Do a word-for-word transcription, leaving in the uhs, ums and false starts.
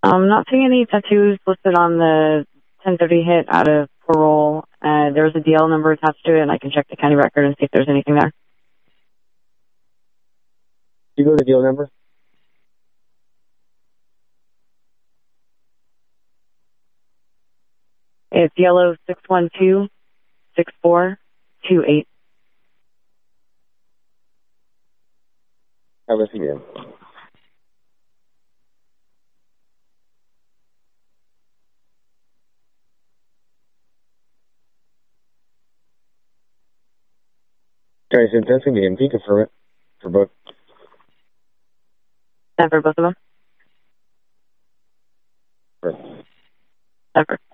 I'm not seeing any tattoos listed on the ten thirty hit out of parole. Uh, there's a D L number attached to it, and I can check the county record and see if there's anything there. Do you know the D L number? It's yellow six one two six four two eight. Have a seat, man. Guys, intensing the M P, confirm it for both. That for both of them? Sure. That for